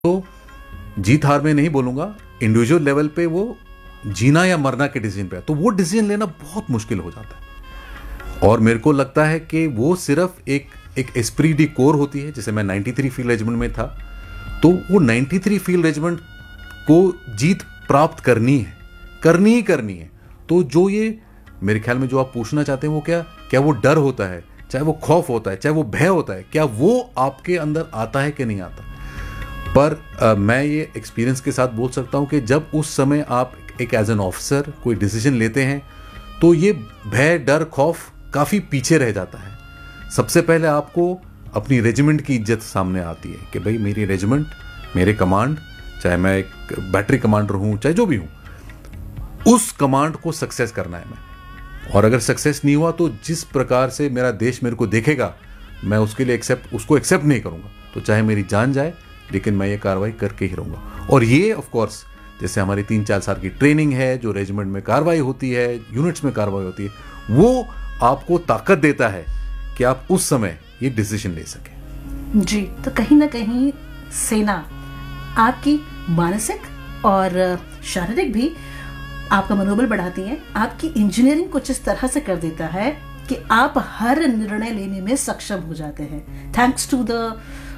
तो जीत हार में नहीं बोलूँगा, इंडिविजुअल लेवल पे वो जीना या मरना के डिसीजन पे है, तो वो डिसीजन लेना बहुत मुश्किल हो जाता है। और मेरे को लगता है कि वो सिर्फ एक एस्प्री डी कोर होती है। जैसे मैं 93 फील्ड रेजिमेंट में था, तो वो 93 फील्ड रेजिमेंट को जीत प्राप्त करनी ही करनी है। तो जो ये मेरे ख्याल में जो आप पूछना चाहते हैं वो क्या वो डर होता है, चाहे वो खौफ होता है, चाहे वो भय होता है, क्या वो आपके अंदर आता है कि नहीं आता। पर मैं ये एक्सपीरियंस के साथ बोल सकता हूँ कि जब उस समय आप एक एज एन ऑफिसर कोई डिसीजन लेते हैं तो ये भय, डर, खौफ काफ़ी पीछे रह जाता है। सबसे पहले आपको अपनी रेजिमेंट की इज्जत सामने आती है कि भाई मेरी रेजिमेंट, मेरे कमांड, चाहे मैं एक बैटरी कमांडर हूँ, चाहे जो भी हूँ, उस कमांड को सक्सेस करना है मैं। और अगर सक्सेस नहीं हुआ तो जिस प्रकार से मेरा देश मेरे को देखेगा, मैं उसके लिए उसको एक्सेप्ट नहीं करूँगा। तो चाहे मेरी जान जाए, लेकिन मैं ये कार्रवाई करके ही रहूँगा। और ये ऑफ कोर्स जैसे हमारी 3-4 साल की ट्रेनिंग है, जो रेजिमेंट में कार्रवाई होती है, यूनिट्स में कार्रवाई होती है, वो आपको ताकत देता है कि आप उस समय ये डिसीजन ले सकें। जी, तो कहीं ना कहीं सेना आपकी मानसिक और शारीरिक भी आपका मनोबल बढ़ाती है। आपकी इंजीनियरिंग कुछ इस तरह से कर देता है कि आप हर निर्णय लेने में सक्षम हो जाते हैं, थैंक्स टू द